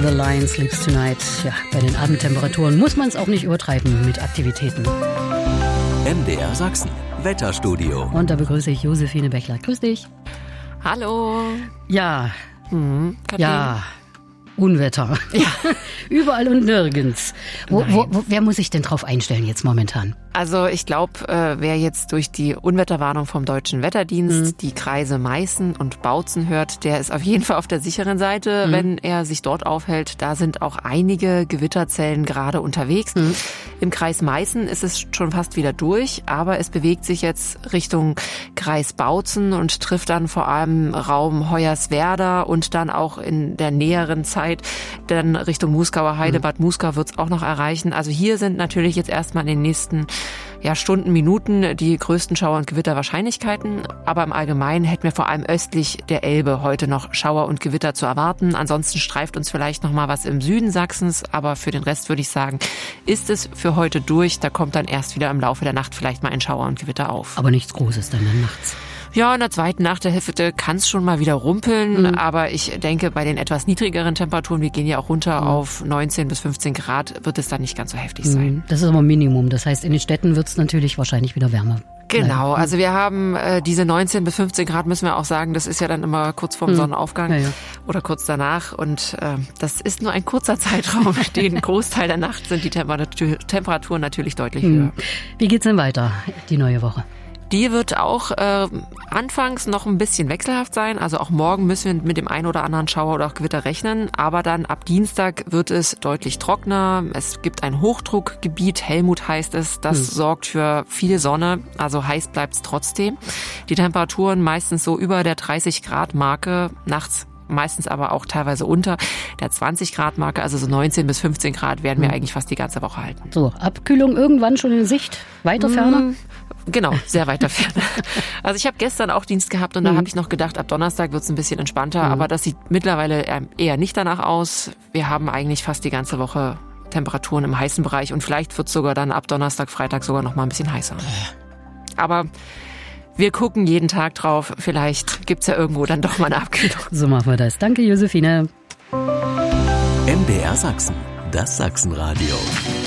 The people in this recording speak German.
The Lion Sleeps Tonight. Ja, bei den Abendtemperaturen muss man es auch nicht übertreiben mit Aktivitäten. MDR Sachsen, Wetterstudio. Und da begrüße ich Josephine Bechler. Grüß dich. Hallo. Ja, Unwetter. Ja. Überall und nirgends. Wer muss sich denn drauf einstellen jetzt momentan? Also ich glaube, wer jetzt durch die Unwetterwarnung vom Deutschen Wetterdienst die Kreise Meißen und Bautzen hört, der ist auf jeden Fall auf der sicheren Seite, wenn er sich dort aufhält. Da sind auch einige Gewitterzellen gerade unterwegs. Im Kreis Meißen ist es schon fast wieder durch, aber es bewegt sich jetzt Richtung Kreis Bautzen und trifft dann vor allem Raum Hoyerswerda und dann auch in der näheren Zeit dann Richtung Muskauer Heide, Bad Muskau wird es auch noch erreichen. Also hier sind natürlich jetzt erstmal in den nächsten Stunden, Minuten die größten Schauer- und Gewitterwahrscheinlichkeiten. Aber im Allgemeinen hätten wir vor allem östlich der Elbe heute noch Schauer und Gewitter zu erwarten. Ansonsten streift uns vielleicht noch mal was im Süden Sachsens. Aber für den Rest würde ich sagen, ist es für heute durch. Da kommt dann erst wieder im Laufe der Nacht vielleicht mal ein Schauer und Gewitter auf. Aber nichts Großes dann nachts. Ja, in der zweiten Nacht der Hälfte kann es schon mal wieder rumpeln, aber ich denke, bei den etwas niedrigeren Temperaturen, wir gehen ja auch runter auf 19 bis 15 Grad, wird es dann nicht ganz so heftig sein. Das ist aber Minimum, das heißt, in den Städten wird es natürlich wahrscheinlich wieder wärmer. Genau, also wir haben diese 19 bis 15 Grad, müssen wir auch sagen, das ist ja dann immer kurz vorm Sonnenaufgang oder kurz danach und das ist nur ein kurzer Zeitraum, den Großteil der Nacht sind die Temperaturen natürlich deutlich höher. Wie geht's denn weiter, die neue Woche? Die wird auch anfangs noch ein bisschen wechselhaft sein. Also auch morgen müssen wir mit dem einen oder anderen Schauer oder auch Gewitter rechnen. Aber dann ab Dienstag wird es deutlich trockener. Es gibt ein Hochdruckgebiet, Helmut heißt es. Das sorgt für viel Sonne. Also heiß bleibt es trotzdem. Die Temperaturen meistens so über der 30-Grad-Marke, nachts meistens aber auch teilweise unter der 20-Grad-Marke. Also so 19 bis 15 Grad werden wir eigentlich fast die ganze Woche halten. So, Abkühlung irgendwann schon in Sicht? Weiter ferner? Genau, sehr weiter ferne. Also ich habe gestern auch Dienst gehabt und da habe ich noch gedacht, ab Donnerstag wird es ein bisschen entspannter, aber das sieht mittlerweile eher nicht danach aus. Wir haben eigentlich fast die ganze Woche Temperaturen im heißen Bereich und vielleicht wird es sogar dann ab Donnerstag, Freitag sogar noch mal ein bisschen heißer. Aber wir gucken jeden Tag drauf, vielleicht gibt's ja irgendwo dann doch mal eine Abkühlung. So machen wir das. Danke, Josephine. MDR Sachsen, das Sachsenradio.